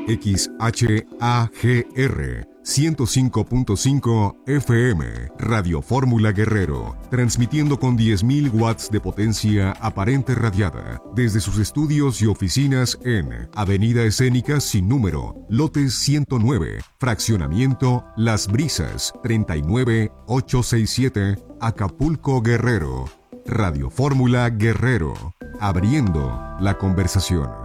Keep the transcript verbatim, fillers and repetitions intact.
X H A G R ciento cinco punto cinco F M, Radio Fórmula Guerrero, transmitiendo con diez mil watts de potencia aparente radiada desde sus estudios y oficinas en Avenida Escénica sin número, lote ciento nueve, fraccionamiento Las Brisas, treinta y nueve mil ochocientos sesenta y siete, Acapulco, Guerrero. Radio Fórmula Guerrero, abriendo la conversación.